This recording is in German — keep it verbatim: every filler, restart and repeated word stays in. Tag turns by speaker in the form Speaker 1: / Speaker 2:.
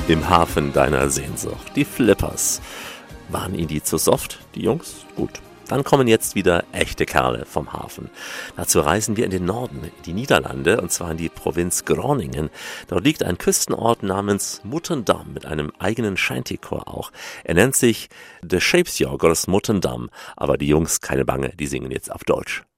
Speaker 1: Im Hafen deiner Sehnsucht. Die Flippers. Waren ihnen die zu soft, die Jungs? Gut. Dann kommen jetzt wieder echte Kerle vom Hafen. Dazu reisen wir in den Norden, in die Niederlande, und zwar in die Provinz Groningen. Dort liegt ein Küstenort namens Muttendam mit einem eigenen Shantychor auch. Er nennt sich The Scheepsjagers Muttendam, aber die Jungs, keine Bange, die singen jetzt auf Deutsch.